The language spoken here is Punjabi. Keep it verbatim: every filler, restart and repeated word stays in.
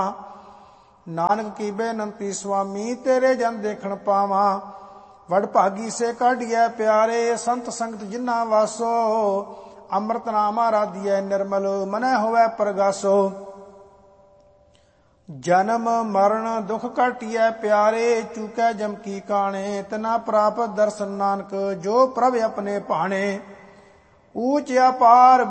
ਨਾਨਕ ਕੀ ਬੇਨੰਤੀ ਸੁਆਮੀ ਤੇਰੇ ਜਨ ਦੇਖਣ ਪਾਵਾਂ। ਵਡ ਭਾਗੀ ਸੇ ਕਾਢੀਐ ਪਿਆਰੇ ਸੰਤ ਸੰਗਤ ਜਿਨ੍ਹਾਂ ਵਾਸੋ। ਅੰਮ੍ਰਿਤ ਨਾਮ ਆਰਾਧੀਐ ਨਿਰਮਲ ਮਨੈ ਹੋਵੈ ਪ੍ਰਗਾਸੋ। ਜਨਮ ਮਰਨ ਦੁਖ ਘਾਟੀਐ ਪਿਆਰੇ ਚੂਕੈ ਜਮ ਕੀ ਕਾਣੇ। ਤਿਨਾ ਪ੍ਰਾਪਤ ਦਰਸ਼ਨ ਨਾਨਕ ਜੋ ਪ੍ਰਭ ਆਪਣੇ ਭਾਣੇ। ਊਚ ਅਪਾਰ